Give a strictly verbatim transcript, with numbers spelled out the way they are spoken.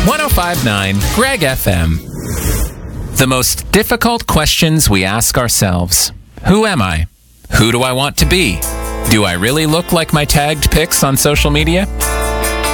one oh five point nine Greg F M. The most difficult questions we ask ourselves. Who am I? Who do I want to be? Do I really look like my tagged pics on social media?